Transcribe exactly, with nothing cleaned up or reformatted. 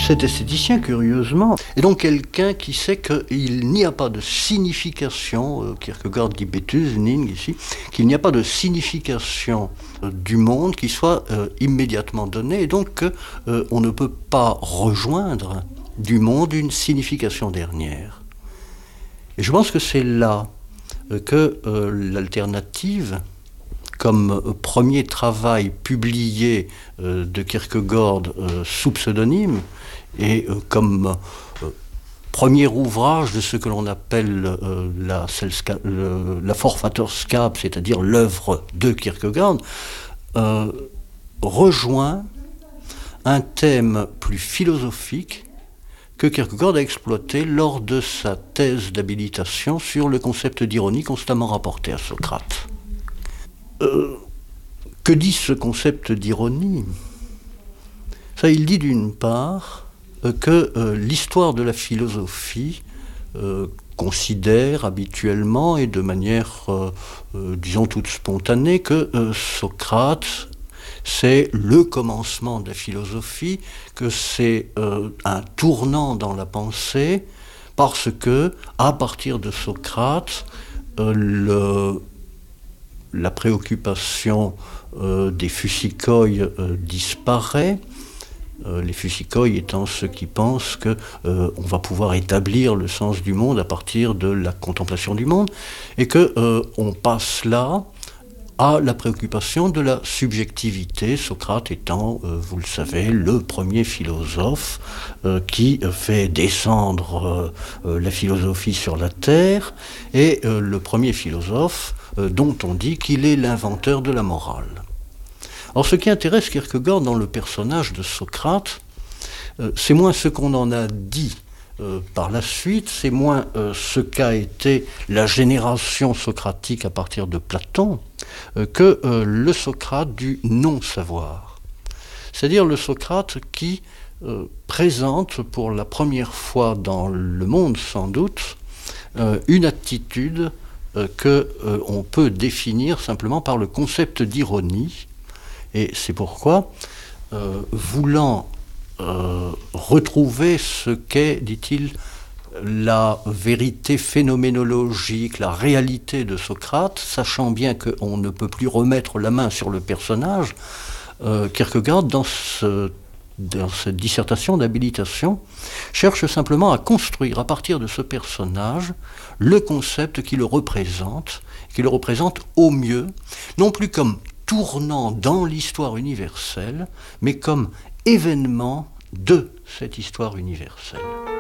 cet esthéticien, curieusement, est donc quelqu'un qui sait qu'il n'y a pas de signification, euh, Kierkegaard dit Bethusening ici, qu'il n'y a pas de signification euh, du monde qui soit euh, immédiatement donnée, et donc qu'on euh, ne peut pas rejoindre du monde une signification dernière. Et je pense que c'est là euh, que euh, l'alternative, comme euh, premier travail publié euh, de Kierkegaard euh, sous pseudonyme, et euh, comme euh, premier ouvrage de ce que l'on appelle euh, la, le, la Forfatterskap, c'est-à-dire l'œuvre de Kierkegaard, euh, rejoint un thème plus philosophique que Kierkegaard a exploité lors de sa thèse d'habilitation sur le concept d'ironie constamment rapporté à Socrate. Euh, que dit ce concept d'ironie ? Ça, il dit d'une part euh, que euh, l'histoire de la philosophie euh, considère habituellement et de manière, euh, euh, disons, toute spontanée, que euh, Socrate, c'est le commencement de la philosophie, que c'est euh, un tournant dans la pensée, parce que, à partir de Socrate, euh, le, la préoccupation euh, des physikoi euh, disparaît, euh, les physikoi étant ceux qui pensent qu'on euh, va pouvoir établir le sens du monde à partir de la contemplation du monde, et qu'on euh, passe là à la préoccupation de la subjectivité, Socrate étant, euh, vous le savez, le premier philosophe euh, qui fait descendre euh, euh, la philosophie sur la terre, et euh, le premier philosophe euh, dont on dit qu'il est l'inventeur de la morale. Alors ce qui intéresse Kierkegaard dans le personnage de Socrate, euh, c'est moins ce qu'on en a dit Euh, par la suite, c'est moins euh, ce qu'a été la génération socratique à partir de Platon euh, que euh, le Socrate du non-savoir. C'est-à-dire le Socrate qui euh, présente pour la première fois dans le monde sans doute euh, une attitude euh, que euh, on peut définir simplement par le concept d'ironie. Et c'est pourquoi, euh, voulant Euh, retrouver ce qu'est, dit-il, la vérité phénoménologique, la réalité de Socrate, sachant bien qu'on ne peut plus remettre la main sur le personnage, euh, Kierkegaard, dans, ce, dans cette dissertation d'habilitation, cherche simplement à construire à partir de ce personnage le concept qui le représente, qui le représente au mieux, non plus comme tournant dans l'histoire universelle, mais comme événement de cette histoire universelle.